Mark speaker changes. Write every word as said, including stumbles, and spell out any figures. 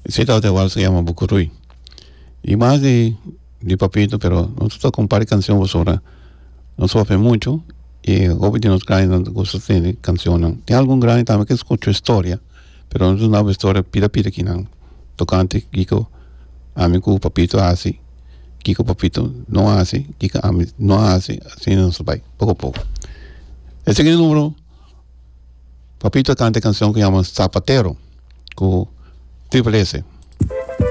Speaker 1: Ese tal de igual se llama Bucurui. Y más de, de Papito, pero nosotros compartimos canción vosotros. No sufre mucho. Y obviamente nos traen cosas de canciones. Tiene algún gran también que escucho historia, pero no es una historia pida pida que no. Tocante, Kiko, amigo, Papito hace. Kiko, Papito no hace. Kiko, no hace. Así no se va. Poco a poco. El siguiente número, Papito canta canción que llama Zapatero, con Triple S.